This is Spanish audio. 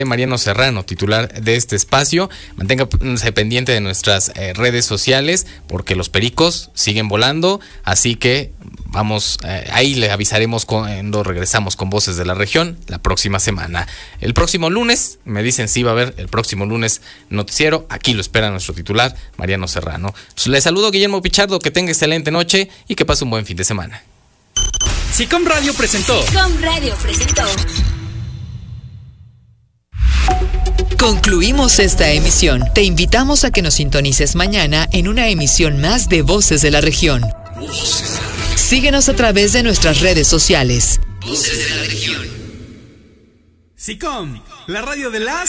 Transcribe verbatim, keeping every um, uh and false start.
Mariano Serrano, titular de este espacio. Manténgase pendiente de nuestras eh, redes sociales porque los pericos siguen volando, así que vamos, eh, ahí le avisaremos cuando regresamos con Voces de la Región la próxima semana. El próximo lunes, me dicen si va a haber el próximo lunes noticiero, aquí lo espera nuestro titular Mariano Serrano. Pues le saludo, Guillermo Pichardo, que tenga excelente noche y que pase un buen fin de semana. SICOM Radio presentó. SICOM Radio presentó. Concluimos esta emisión. Te invitamos a que nos sintonices mañana en una emisión más de Voces de la Región. Síguenos a través de nuestras redes sociales. Voces de la Región. SICOM, la radio de las...